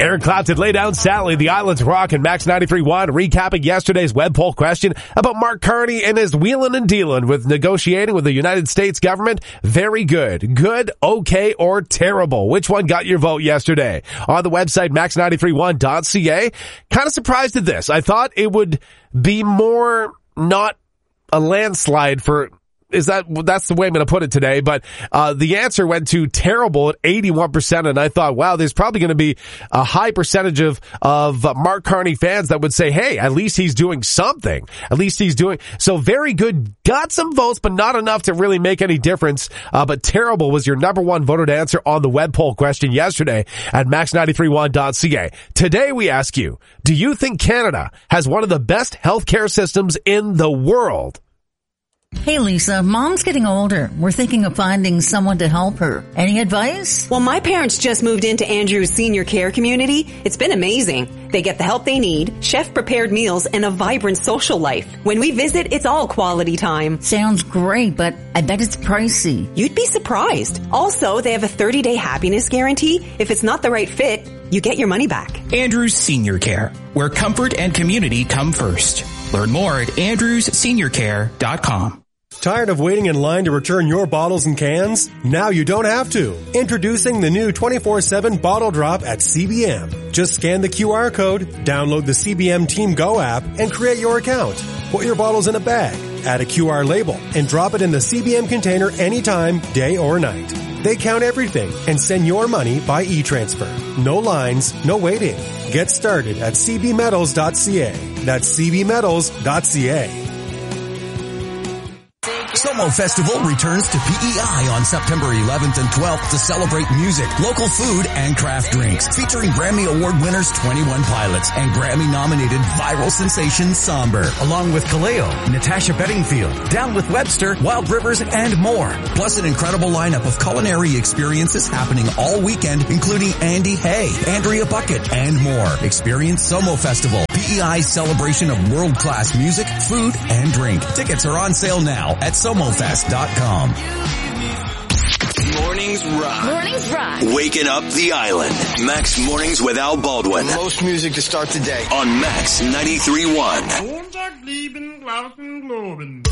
Eric Clapton, Lay Down Sally, The Islands Rock, and Max 93.1 recapping yesterday's web poll question about Mark Carney and his wheelin' and dealin' with negotiating with the United States government. Very good. Good, okay, or terrible. Which one got your vote yesterday? On the website, max931.ca. Kind of surprised at this. I thought it would be more not a landslide for... That's the way I'm going to put it today, but the answer went to terrible at 81%, and I thought, wow, there's probably going to be a high percentage of Mark Carney fans that would say, hey, at least he's doing something. At least he's doing, so very good, got some votes, but not enough to really make any difference, but terrible was your number one voted answer on the web poll question yesterday at max931.ca. Today we ask you, do you think Canada has one of the best healthcare systems in the world? Hey Lisa, Mom's getting older. We're thinking of finding someone to help her. Any advice? Well, my parents just moved into Andrew's senior care community. It's been amazing. They get the help they need, chef-prepared meals, and a vibrant social life. When we visit, it's all quality time. Sounds great, but I bet it's pricey. You'd be surprised. Also, they have a 30-day happiness guarantee. If it's not the right fit, you get your money back. Andrew's Senior Care, where comfort and community come first. Learn more at andrewsseniorcare.com. Tired of waiting in line to return your bottles and cans? Now you don't have to. Introducing the new 24/7 Bottle Drop at CBM. Just scan the QR code, download the CBM Team Go app, and create your account. Put your bottles in a bag, add a QR label, and drop it in the CBM container anytime, day or night. They count everything and send your money by e-transfer. No lines, no waiting. Get started at cbmetals.ca. That's cbmetals.ca. Somo Festival returns to PEI on September 11th and 12th to celebrate music, local food, and craft drinks. Featuring Grammy Award winners 21 Pilots and Grammy-nominated viral sensation Somber. Along with Kaleo, Natasha Bedingfield, Down with Webster, Wild Rivers, and more. Plus an incredible lineup of culinary experiences happening all weekend, including Andy Hay, Andrea Bucket, and more. Experience Somo Festival, PEI's celebration of world-class music, food, and drink. Tickets are on sale now at SomoFest.com. Mornings rock. Mornings rock. Waking up the island. Max Mornings with Al Baldwin. Most music to start the day. On Max 93.1.